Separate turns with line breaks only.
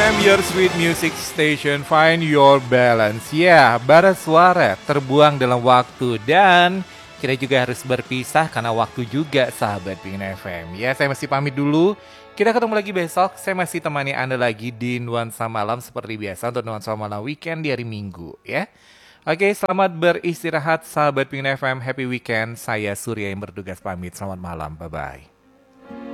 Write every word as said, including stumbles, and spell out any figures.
M, your sweet music station, find your balance. Ya, baras suara terbuang dalam waktu dan kita juga harus berpisah karena waktu juga, sahabat Pingin F M. Ya, saya masih pamit dulu. Kita ketemu lagi besok. Saya masih temani Anda lagi di Nuansa Malam seperti biasa untuk Nuansa Malam Weekend di hari Minggu, ya. Oke, selamat beristirahat, sahabat Pingin F M. Happy weekend. Saya Surya yang bertugas pamit. Selamat malam. Bye bye.